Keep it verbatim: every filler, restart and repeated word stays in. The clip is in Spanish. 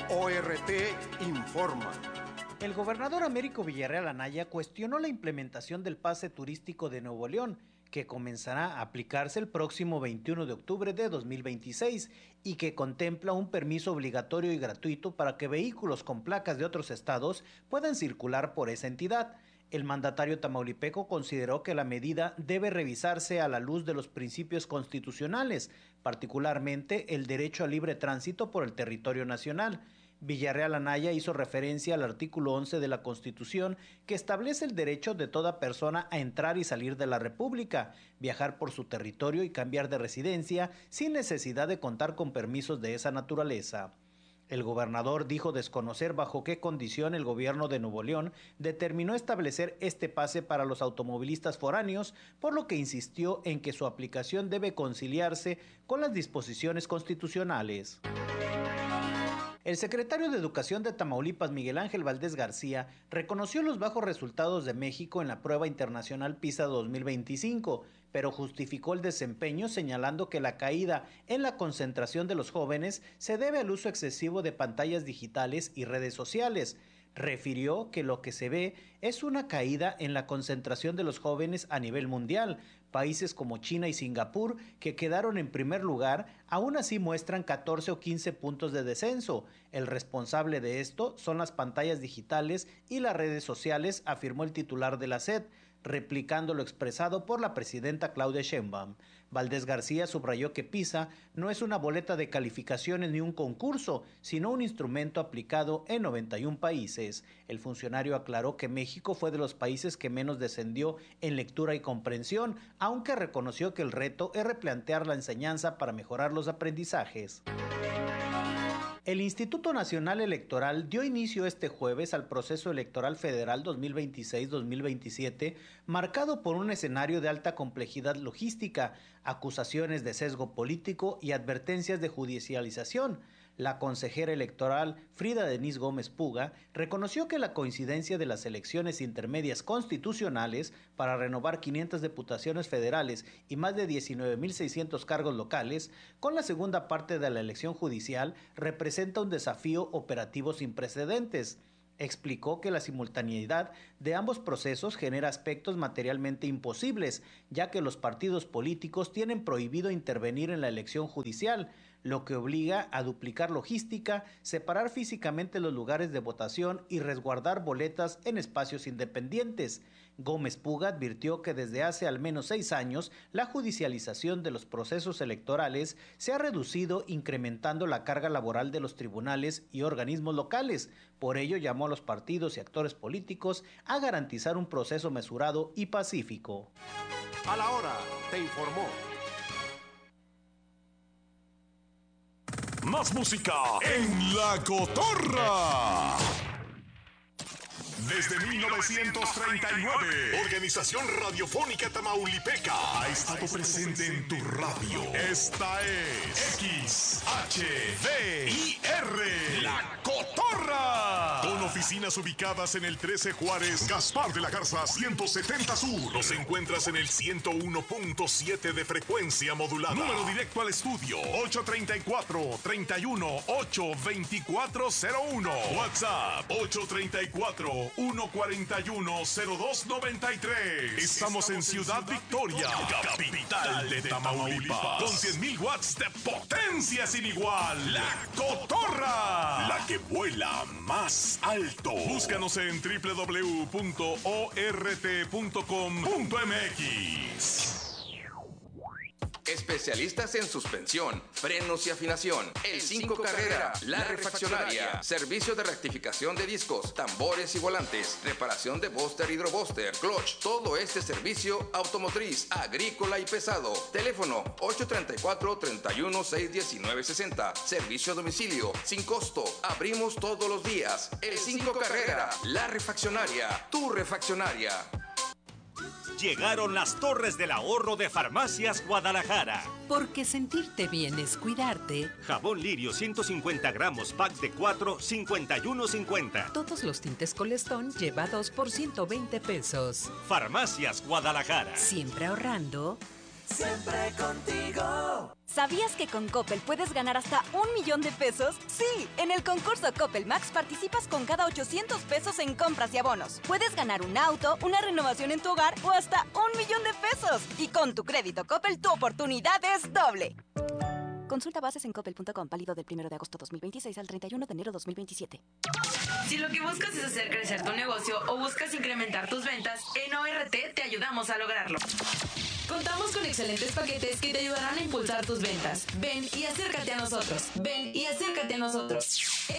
O R T informa. El gobernador Américo Villarreal Anaya cuestionó la implementación del pase turístico de Nuevo León, que comenzará a aplicarse el próximo veintiuno de octubre de dos mil veintiséis y que contempla un permiso obligatorio y gratuito para que vehículos con placas de otros estados puedan circular por esa entidad. El mandatario tamaulipeco consideró que la medida debe revisarse a la luz de los principios constitucionales, particularmente el derecho al libre tránsito por el territorio nacional. Villarreal Anaya hizo referencia al artículo once de la Constitución, que establece el derecho de toda persona a entrar y salir de la República, viajar por su territorio y cambiar de residencia sin necesidad de contar con permisos de esa naturaleza. El gobernador dijo desconocer bajo qué condición el gobierno de Nuevo León determinó establecer este pase para los automovilistas foráneos, por lo que insistió en que su aplicación debe conciliarse con las disposiciones constitucionales. El secretario de Educación de Tamaulipas, Miguel Ángel Valdés García, reconoció los bajos resultados de México en la prueba internacional PISA dos mil veinticinco, pero justificó el desempeño señalando que la caída en la concentración de los jóvenes se debe al uso excesivo de pantallas digitales y redes sociales. Refirió que lo que se ve es una caída en la concentración de los jóvenes a nivel mundial. Países como China y Singapur, que quedaron en primer lugar, aún así muestran catorce o quince puntos de descenso. El responsable de esto son las pantallas digitales y las redes sociales, afirmó el titular de la S E D, replicando lo expresado por la presidenta Claudia Sheinbaum. Valdés García subrayó que PISA no es una boleta de calificaciones ni un concurso, sino un instrumento aplicado en noventa y un países. El funcionario aclaró que México fue de los países que menos descendió en lectura y comprensión, aunque reconoció que el reto es replantear la enseñanza para mejorar los aprendizajes. El Instituto Nacional Electoral dio inicio este jueves al proceso electoral federal dos mil veintiséis dos mil veintisiete, marcado por un escenario de alta complejidad logística, acusaciones de sesgo político y advertencias de judicialización. La consejera electoral Frida Denise Gómez Puga reconoció que la coincidencia de las elecciones intermedias constitucionales para renovar quinientas diputaciones federales y más de diecinueve mil seiscientos cargos locales con la segunda parte de la elección judicial representa un desafío operativo sin precedentes. Explicó que la simultaneidad de ambos procesos genera aspectos materialmente imposibles, ya que los partidos políticos tienen prohibido intervenir en la elección judicial, lo que obliga a duplicar logística, separar físicamente los lugares de votación y resguardar boletas en espacios independientes. Gómez Puga advirtió que desde hace al menos seis años la judicialización de los procesos electorales se ha reducido, incrementando la carga laboral de los tribunales y organismos locales. Por ello llamó a los partidos y actores políticos a garantizar un proceso mesurado y pacífico. A la hora, te informó. Más música en La Cotorra. Desde mil novecientos treinta y nueve, Organización Radiofónica Tamaulipeca ha estado presente en tu radio. Esta es X H D I R, La Cotorra. Con oficinas ubicadas en el trece Juárez, Gaspar de la Garza ciento setenta Sur. Los encuentras en el ciento uno punto siete de frecuencia modulada. Número directo al estudio ocho treinta y cuatro, treinta y uno, ocho veinticuatro cero uno. WhatsApp ocho treinta y cuatro, uno cuarenta y uno, cero dos noventa y tres. Estamos en Ciudad Victoria, capital de Tamaulipas, con cien mil watts de potencia sin igual. La Cotorra, la que vuela más alto. Búscanos en doble u doble u doble u punto o r t punto com punto m x. Especialistas en suspensión, frenos y afinación. El cinco Carrera, La Refaccionaria. Servicio de rectificación de discos, tambores y volantes. Reparación de booster, hidrobuster, clutch. Todo este servicio automotriz, agrícola y pesado. Teléfono ocho treinta y cuatro, treinta y uno, seiscientos diecinueve, sesenta. Servicio a domicilio, sin costo. Abrimos todos los días. El cinco Carrera, La Refaccionaria. Tu refaccionaria. Llegaron las Torres del Ahorro de Farmacias Guadalajara. Porque sentirte bien es cuidarte. Jabón Lirio ciento cincuenta gramos, pack de cuatro, cincuenta y uno cincuenta. Todos los tintes Colestón lleva dos por ciento veinte pesos. Farmacias Guadalajara. Siempre ahorrando, siempre contigo. ¿Sabías que con Coppel puedes ganar hasta un millón de pesos? Sí, en el concurso Coppel Max participas con cada ochocientos pesos en compras y abonos. Puedes ganar un auto, una renovación en tu hogar o hasta un millón de pesos. Y con tu crédito Coppel, tu oportunidad es doble. Consulta bases en coppel punto com, válido del primero de agosto dos mil veintiséis al treinta y uno de enero dos mil veintisiete. Si lo que buscas es hacer crecer tu negocio o buscas incrementar tus ventas, en O R T te ayudamos a lograrlo. Contamos con excelentes paquetes que te ayudarán a impulsar tus ventas. Ven y acércate a nosotros. Ven y acércate a nosotros.